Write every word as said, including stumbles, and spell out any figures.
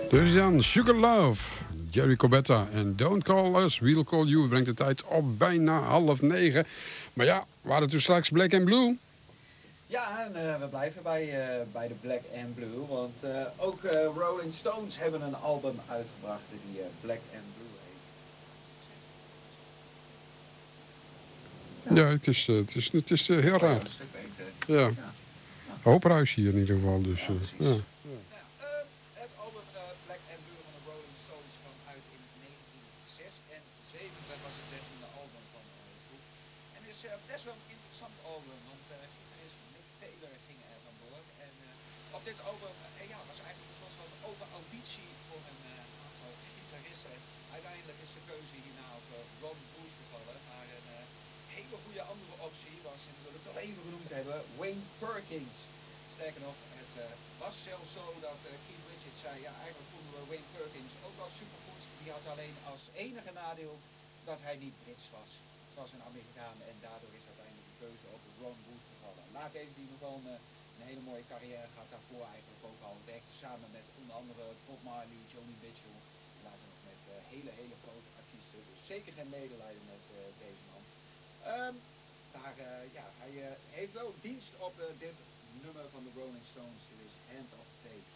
Dus dan Sugar Love, Jerry Corbetta en Don't Call Us, We'll Call You. Brengt de tijd op bijna half negen. Maar ja, we hadden toen straks Black and Blue. Ja, en uh, we blijven bij, uh, bij de Black and Blue, want uh, ook uh, Rolling Stones hebben een album uitgebracht die uh, Black and Blue heet. Ja, ja het is, uh, het is, het is uh, heel raar. Ja, ja. Hoop ruis hier in ieder geval. Dus, uh, ja, ja. Het album uh, Black and Blue van de Rolling Stones kwam uit in negentien zesenzeventig, was het dertiende album van de groep. En het is uh, best wel een interessant album, want uh, gitarist Mick Taylor ging er vandoor. En uh, op dit album uh, ja, was eigenlijk een soort van open auditie voor een uh, aantal gitaristen. Uiteindelijk is de keuze hierna op uh, Ron Wood gevallen, maar een uh, hele goede andere optie was, en dat wil ik toch even genoemd hebben, Wayne Perkins. Sterker nog, het uh, was zelfs zo dat uh, Keith Richards zei, ja, eigenlijk vonden we Wayne Perkins ook wel supergoed. Die had alleen als enige nadeel dat hij niet Brits was. Het was een Amerikaan en daardoor is uiteindelijk de keuze op Ron Wood gevallen. Later heeft hij nog wel een, een hele mooie carrière gehad, daarvoor eigenlijk ook al. Werkte samen met onder andere Bob Marley, Joni Mitchell. Later nog met uh, hele, hele grote artiesten. Dus zeker geen medelijden met uh, deze man. Um, maar uh, ja, hij uh, heeft wel dienst op uh, dit nummer van de Rolling Stones. Dit is Hand of Fate.